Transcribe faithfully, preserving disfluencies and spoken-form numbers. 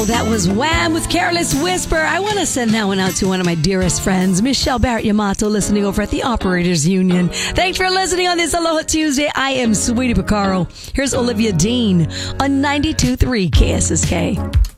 That was Wham with Careless Whisper. I want to send that one out to one of my dearest friends, Michelle Barrett Yamato, listening over at the Operators Union. Thanks for listening on this Aloha Tuesday. I am Sweetie Picaro. Here's Olivia Dean on ninety-two point three K S S K.